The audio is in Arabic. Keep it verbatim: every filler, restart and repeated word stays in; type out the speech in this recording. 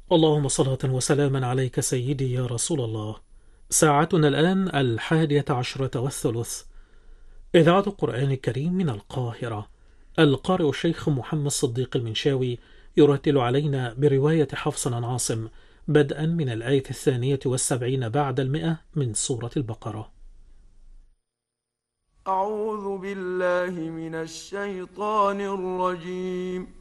اللهم صلاة وسلاما عليك سيدي يا رسول الله. ساعتنا الآن الحادية عشرة والثلث. إذاعة القرآن الكريم من القاهرة. القارئ الشيخ محمد صديق المنشاوي يرتل علينا برواية حفص عن عاصم، بدءا من الآية الثانية والسبعين بعد المئة من سورة البقرة. أعوذ بالله من الشيطان الرجيم